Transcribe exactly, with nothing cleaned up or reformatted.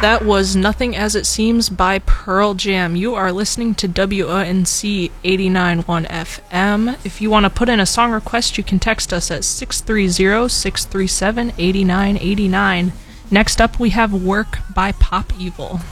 That was Nothing As It Seems by Pearl Jam. You are listening to W O N C eighty-nine point one F M. If you want to put in a song request, you can text us at six three zero, six three seven, eight nine eight nine. Next up, we have Work by Pop Evil.